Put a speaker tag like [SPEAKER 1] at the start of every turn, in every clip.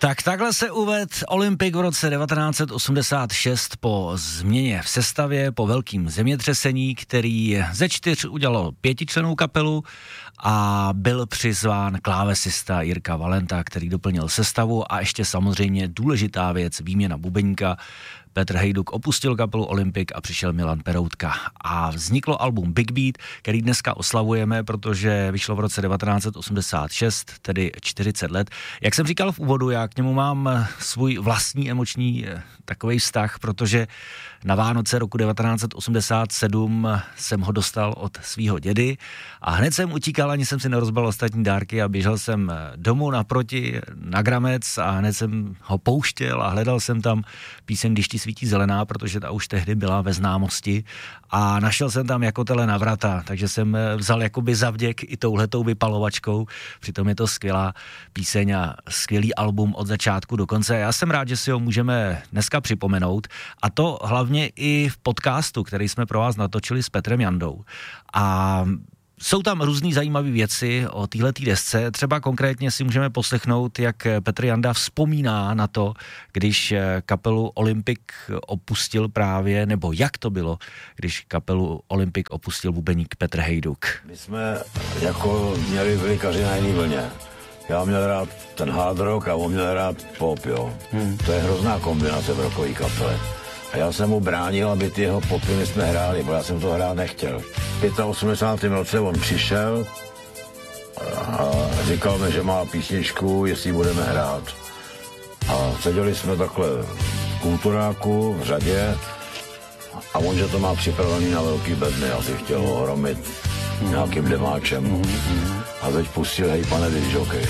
[SPEAKER 1] Tak takhle se uvedl Olympik v roce 1986 po změně v sestavě, po velkým zemětřesení, který ze 4 udělal 5člennou kapelu a byl přizván klávesista Jirka Valenta, který doplnil sestavu a ještě samozřejmě důležitá věc, výměna bubeníka. Petr Hejduk opustil kapelu Olympik a přišel Milan Peroutka. A vzniklo album Big Beat, který dneska oslavujeme, protože vyšlo v roce 1986, tedy 40 let. Jak jsem říkal v úvodu, já k němu mám svůj vlastní emoční takovej vztah, protože na Vánoce roku 1987 jsem ho dostal od svýho dědy a hned jsem utíkal, ani jsem si nerozbal ostatní dárky a běžel jsem domů naproti na Gramec a hned jsem ho pouštěl a hledal jsem tam píseň Když ti svítí zelená, protože ta už tehdy byla ve známosti a našel jsem tam Jako tele na vrata, takže jsem vzal jakoby zavděk i touhletou vypalovačkou, přitom je to skvělá píseň a skvělý album od začátku do konce. Já jsem rád, že si ho můžeme dneska připomenout a to hlavně i v podcastu, který jsme pro vás natočili s Petrem Jandou. A jsou tam různý zajímavé věci o téhletý desce, třeba konkrétně si můžeme poslechnout, jak Petr Janda vzpomíná na to, když kapelu Olympik opustil právě, nebo jak to bylo, když kapelu Olympik opustil bubeník Petr Hejduk.
[SPEAKER 2] My jsme jako měli vylikaři na jiný vlně. Já měl rád ten hard rock a on měl rád pop, jo. To je hrozná kombinace v rockové kapele. A já jsem mu bránil, aby ty jeho popiny jsme hráli, bo já jsem to hrát nechtěl. V 85. roce on přišel a říkal mi, že má písničku, jestli budeme hrát. A seděli jsme takhle v kulturáku, v řadě a on, že to má připravený na velký bedny, asi chtěl ho hromit nějakým demáčem. A teď pustil Hej pane disjokej.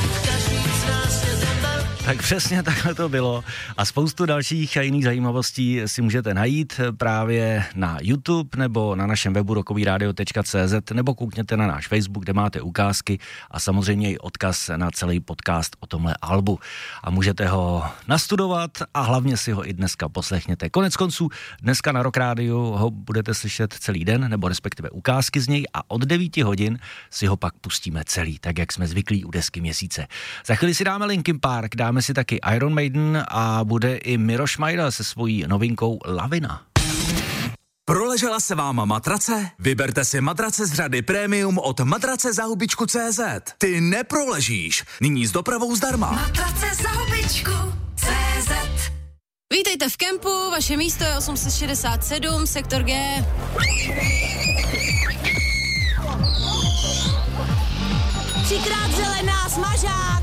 [SPEAKER 1] Tak přesně takhle to bylo a spoustu dalších a jiných zajímavostí si můžete najít právě na YouTube nebo na našem webu rockovyradio.cz nebo koukněte na náš Facebook, kde máte ukázky a samozřejmě i odkaz na celý podcast o tomhle albu. A můžete ho nastudovat a hlavně si ho i dneska poslechněte. Konec konců dneska na Rock Rádiu ho budete slyšet celý den, nebo respektive ukázky z něj a od 9 hodin si ho pak pustíme celý, tak jak jsme zvyklí u desky měsíce. Za chvíli si dáme Linkin Park, dáme si taky Iron Maiden a bude i Miroš Majda se svojí novinkou Lavina.
[SPEAKER 3] Proležela se vám matrace? Vyberte si matrace z řady Premium od matracezahubičku.cz. Ty neproležíš, nyní s dopravou zdarma.
[SPEAKER 4] Matracezahubičku.cz. Vítejte v kempu, vaše místo je 867, sektor G. Třikrát zelená, smažák.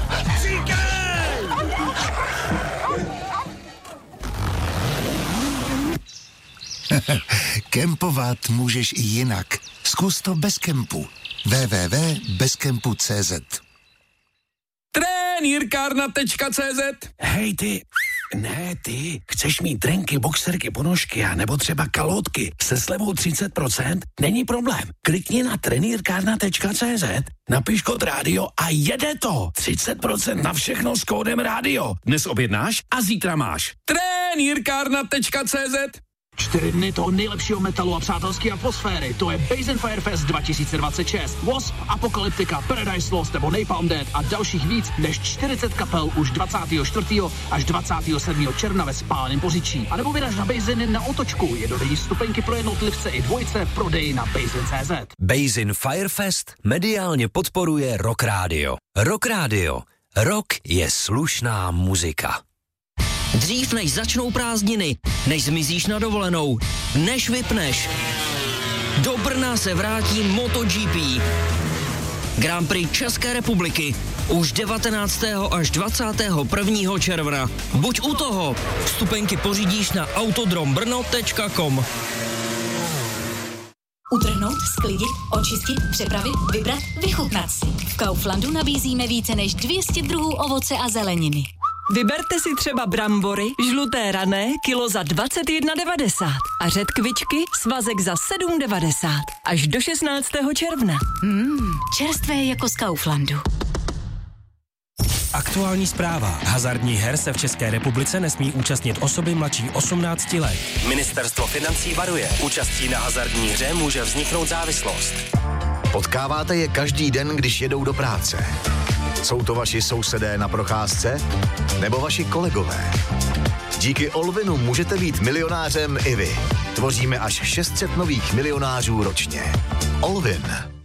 [SPEAKER 5] Kempovat můžeš i jinak. Zkus to bez kempu. www.bezkempu.cz.
[SPEAKER 3] Trenírkárna.cz.
[SPEAKER 6] Hej ty, ne ty, chceš mít trenky, boxerky, ponožky a nebo třeba kalhotky se slevou 30%? Není problém. Klikni na trenírkárna.cz, napiš kód rádio a jede to. 30% na všechno s kódem rádio. Dnes objednáš a zítra máš.
[SPEAKER 3] Trenírkárna.cz.
[SPEAKER 6] 4 dny toho nejlepšího metalu a přátelské atmosféry. To je Basin Firefest 2026. Wasp, Apocalyptica, Paradise Lost nebo Napalm Death a dalších víc než 40 kapel už 24. až 27. června ve Spáleném Poříčí. A nebo vyraž na Basin na otočku. Jednodenní vstupenky pro jednotlivce i dvojce v prodeji na Basin.cz.
[SPEAKER 7] Basin Firefest mediálně podporuje Rock Radio. Rock Radio. Rock je slušná muzika. Dřív než začnou prázdniny, než zmizíš na dovolenou, než vypneš. Do Brna se vrátí MotoGP. Grand Prix České republiky už 19. až 21. června. Buď u toho. Vstupenky pořídíš na autodrombrno.com.
[SPEAKER 8] Utrhnout, sklidit, očistit, přepravit, vybrat, vychutnat si. V Kauflandu nabízíme více než 200 druhů ovoce a zeleniny.
[SPEAKER 9] Vyberte si třeba brambory, žluté rané, kilo za 21,90 a řetkvičky, svazek za 7,90 až do 16. června.
[SPEAKER 8] Čerstvé jako z Kauflandu.
[SPEAKER 10] Aktuální zpráva. Hazardních her se v České republice nesmí účastnit osoby mladší 18 let.
[SPEAKER 7] Ministerstvo financí varuje. Účastí na hazardní hře může vzniknout závislost.
[SPEAKER 11] Potkáváte je každý den, když jedou do práce. Jsou to vaši sousedé na procházce? Nebo vaši kolegové? Díky Olvinu můžete být milionářem i vy. Tvoříme až 600 nových milionářů ročně. Olvin.